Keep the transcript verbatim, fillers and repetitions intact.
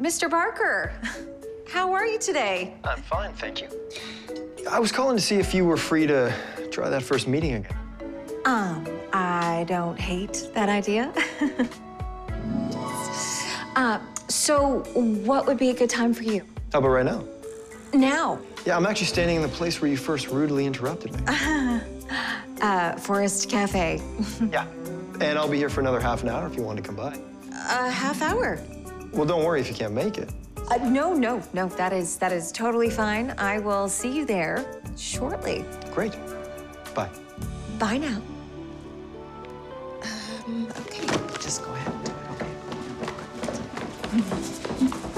Mister Barker, how are you today? I'm fine, thank you. I was calling to see if you were free to try that first meeting again. Um, I don't hate that idea. uh, so what would be a good time for you? How about right now? Now. Yeah, I'm actually standing in the place where you first rudely interrupted me. Uh, uh, Forest Cafe. Yeah, and I'll be here for another half an hour if you want to come by. A half hour. Well, don't worry if you can't make it. Uh, no, no, no, that is, that is totally fine. I will see you there shortly. Great. Bye. Bye now. Um, okay. Just go ahead and do it, okay?